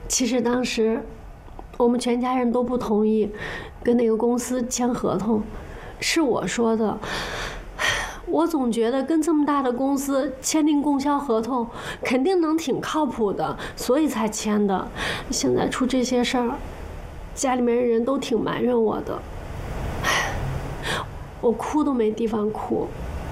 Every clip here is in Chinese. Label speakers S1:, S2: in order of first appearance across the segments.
S1: 其实当时我们全家人都不同意跟那个公司签合同，是我说的。我总觉得跟这么大的公司签订供销合同，肯定能挺靠谱的，所以才签的。现在出这些事儿，家里面人都挺埋怨我的，我哭都没地方哭。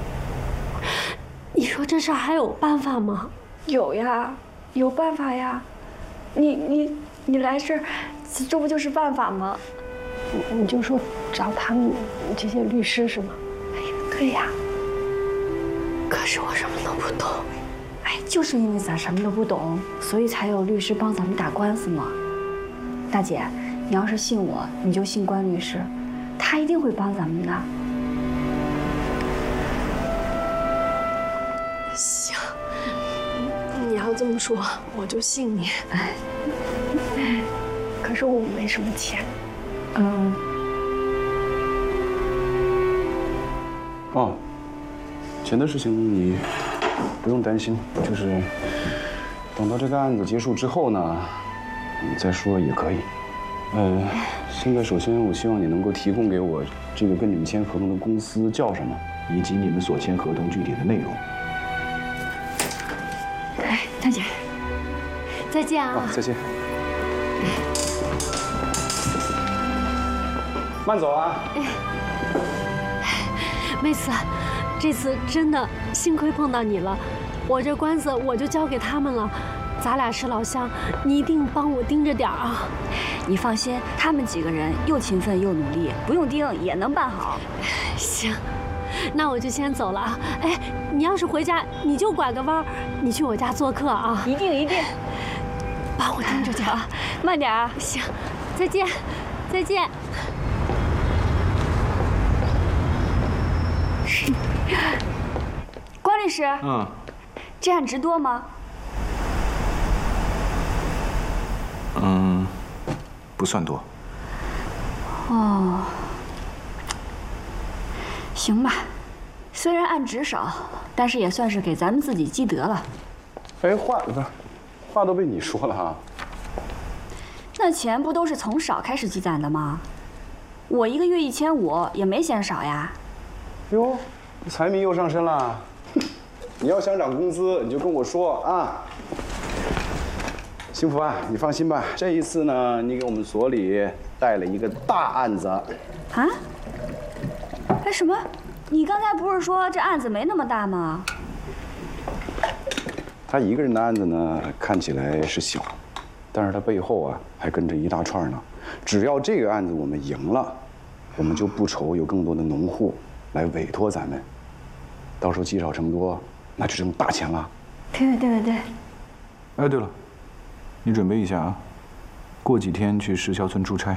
S1: 你说这事儿还有办法吗？
S2: 有呀，有办法呀。你来这儿，这不就是办法吗？
S1: 你就说找他们这些律师是吗？
S2: 哎呀，对呀。
S1: 可是我什么都不懂。
S2: 哎，就是因为咱什么都不懂，所以才有律师帮咱们打官司嘛。大姐，你要是信我，你就信关律师，他一定会帮咱们的。
S1: 行，你要这么说，我就信你。哎，可是我没什么钱。
S3: 哦，钱的事情你不用担心，就是等到这个案子结束之后呢，你再说也可以。现在首先我希望你能够提供给我这个跟你们签合同的公司叫什么，以及你们所签合同具体的内容。
S1: 哎，大姐，再见啊！
S3: 再见。慢走啊！
S1: 妹子，这次真的幸亏碰到你了，我这官司我就交给他们了。咱俩是老乡，你一定帮我盯着点啊！
S2: 你放心，他们几个人又勤奋又努力，不用盯也能办好。
S1: 行，那我就先走了啊！哎，你要是回家，你就拐个弯，你去我家做客啊！
S2: 一定一定，
S1: 帮我盯着点啊！
S2: 慢点啊！
S1: 行，再见，再见。
S2: 关律师，这案值多吗？
S3: 不算多。
S2: 哦，行吧，虽然案值少，但是也算是给咱们自己积德了。
S3: 哎，话都被你说了哈。
S2: 那钱不都是从少开始积攒的吗？我一个月1500也没嫌少呀。
S3: 哟，财迷又上身了。你要想涨工资，你就跟我说啊。幸福啊，你放心吧，这一次呢，你给我们所里带了一个大案子。啊？
S2: 哎，什么？你刚才不是说这案子没那么大吗？
S3: 他一个人的案子呢，看起来是小，但是他背后啊还跟着一大串呢。只要这个案子我们赢了，我们就不愁有更多的农户来委托咱们，到时候积少成多，那就挣大钱了。
S2: 对。
S4: 哎，对了，你准备一下啊，过几天去石桥村出差。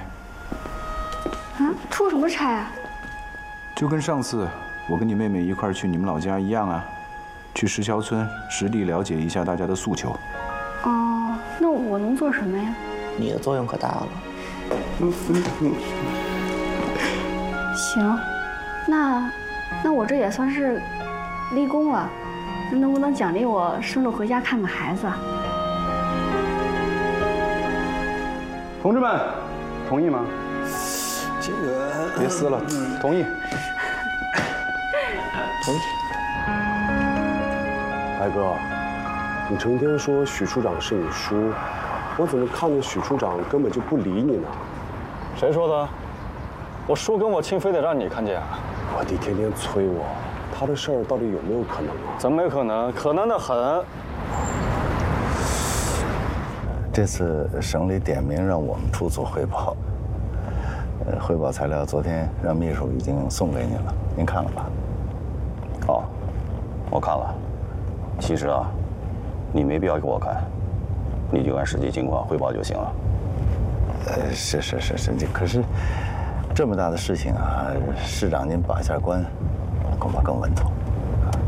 S2: 出什么差啊？
S4: 就跟上次我跟你妹妹一块儿去你们老家一样啊，去石桥村实地了解一下大家的诉求。
S2: 哦，那我能做什么呀？
S5: 你的作用可大了。
S2: 行，那我这也算是立功了。那能不能奖励我生着回家看看孩子？
S3: 同志们，同意吗？
S5: 这个
S3: 别撕了，同意。
S5: 同意。
S6: 白哥，你成天说许处长是你叔，我怎么看着许处长根本就不理你呢？
S7: 谁说的？我叔跟我亲，非得让你看见啊？
S6: 我弟天天催我，他的事儿到底有没有可能啊？
S7: 怎么没可能？可能的很。
S8: 这次省里点名让我们出组汇报，汇报材料昨天让秘书已经送给您了，您看了吧？
S9: 哦，我看了。其实啊，你没必要给我看，你就按实际情况汇报就行了。
S8: 是，可是这么大的事情啊，市长您把一下关，恐怕更稳妥。